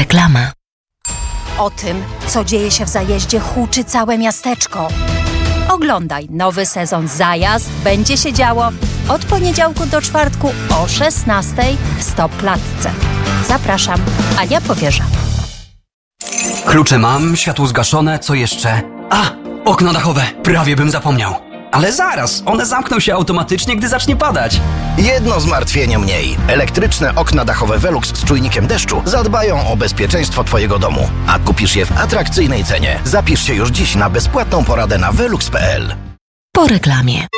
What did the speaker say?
Reklama. O tym, co dzieje się w Zajeździe, huczy całe miasteczko. Oglądaj nowy sezon Zajazd. Będzie się działo od poniedziałku do czwartku o 16:00 w Stop-Klatce. Zapraszam, Ania Powierza. Klucze mam, światło zgaszone, co jeszcze? Okno dachowe, prawie bym zapomniał. Ale zaraz, one zamkną się automatycznie, gdy zacznie padać. Jedno zmartwienie mniej. Elektryczne okna dachowe Velux z czujnikiem deszczu zadbają o bezpieczeństwo Twojego domu. A kupisz je w atrakcyjnej cenie. Zapisz się już dziś na bezpłatną poradę na velux.pl. Po reklamie.